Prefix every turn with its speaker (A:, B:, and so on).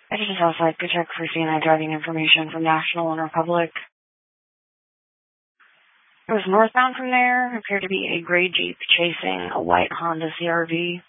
A: I just also like to check for CNI driving information from National and Republic. It was northbound from there. Appeared to be a gray Jeep chasing a white Honda CRV.